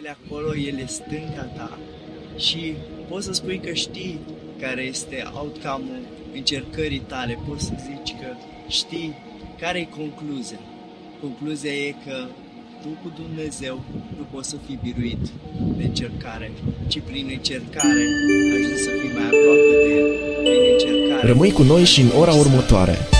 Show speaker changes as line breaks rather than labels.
El e acolo, El e stânga ta și poți să spui că știi care este outcome-ul încercării tale. Poți să zici că știi care e concluzia. Concluzia e că tu cu Dumnezeu nu poți să fii biruit de încercare, ci prin încercare ajungi să fii mai aproape de El. Prin încercare.
Rămâi cu noi și în ora următoare.